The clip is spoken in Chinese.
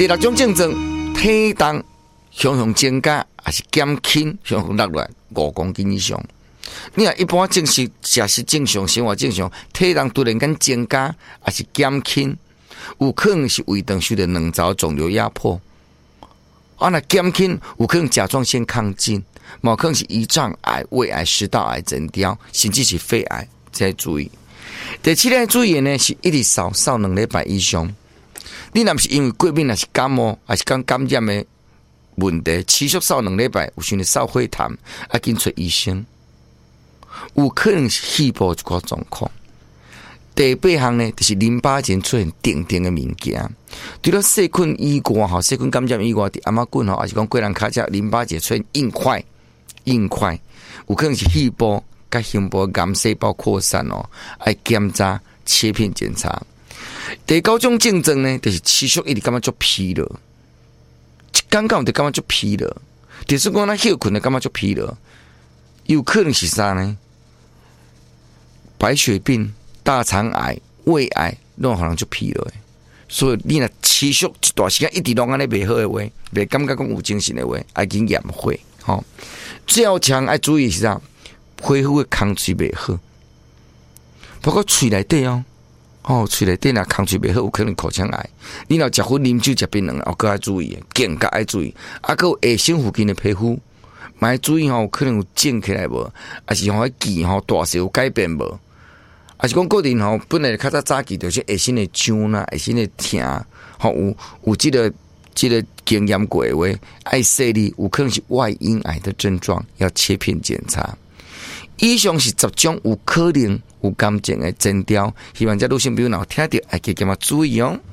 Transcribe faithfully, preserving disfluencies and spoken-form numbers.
第六种症状，体重向向增加，还是减轻，向向落来五公斤以上。你若一般正式食食正常，生活正常，体重突然间增加，还是减轻，有可能是胃肠受到两槽肿瘤压迫。啊，那减轻有可能甲状腺亢进，有可能是胰脏癌、胃癌、食道癌增雕，甚至是肺癌，这要注意。第七个注意呢，是一直扫扫两礼拜以上。你若不是因为过敏，还是感冒，还是讲感染的问题，持续扫两礼拜，有甚至扫血痰，要紧找医生。有可能是肺部一个状况。第八项呢，就是淋巴结出现定定的物件。除了细菌以外，哈，细菌感染以外，伫阿妈菌吼，还是讲过人卡只淋巴结出现硬块、硬块，有可能是肺部甲胸部癌细胞扩散哦，爱检查切片检查。第九种症状呢，就是持续一直感觉足疲劳，一刚刚就感觉足疲劳，就是讲咱休困的感觉足疲劳，有可能是啥呢？白血病、大肠癌、胃癌，拢可能就疲劳。所以你若持续一段时间一直拢安尼袂好的话，袂感觉讲有精神的话，爱紧验血吼。最后强爱注意是啥？恢复的空气袂好，包括喙内底哦，哦，喙内底若空气袂好，有可能口腔癌。你若食薰啉酒、食槟榔，哦，搁爱注意，更加爱注意。啊，搁有下身附近的皮肤，嘛要注意吼，有可能有肿起来无，还是吼肌吼大小有改变无？还是讲个人吼，本来较早早期就是下身的痒啦，下身的疼，吼有有这个这个经验过的话，爱视力有可能是外阴癌的症状，要切片检查。以上是十种有可能有感情的征兆，希望这女性朋友听到爱加减啊注意哦。